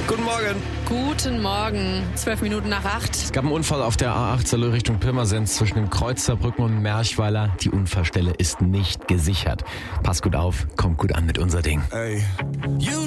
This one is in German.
Guten Morgen. Guten Morgen, 12 Minuten nach 8. Es gab einen Unfall auf der A8 Salö Richtung Pirmasens zwischen dem Kreuz Saarbrücken und Merchweiler. Die Unfallstelle ist nicht gesichert. Pass gut auf, kommt gut an mit unser Ding. Ey.